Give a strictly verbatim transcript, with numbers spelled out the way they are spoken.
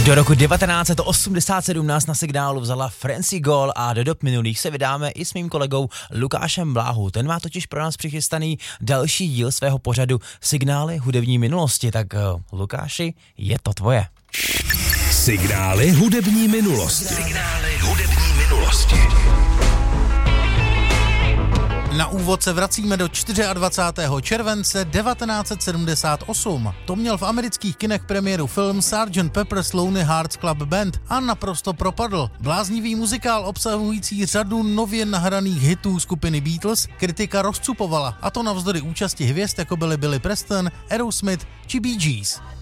Do roku devatenáct set osmdesát sedm nás na signálu vzala Francie Gall a do dob minulých se vydáme i s mým kolegou Lukášem Bláhou. Ten má totiž pro nás přichystaný další díl svého pořadu Signály hudební minulosti. Tak uh, Lukáši, je to tvoje. Signály hudební minulosti. Signály hudební minulosti. Na úvod se vracíme do dvacátého čtvrtého července devatenáct set sedmdesát osm. To měl v amerických kinech premiéru film sergeant Pepper's Lonely Hearts Club Band a naprosto propadl. Bláznivý muzikál obsahující řadu nově nahraných hitů skupiny Beatles kritika rozcupovala, a to navzdory účasti hvězd jako byly Billy Preston, Aerosmith či Bee Gees.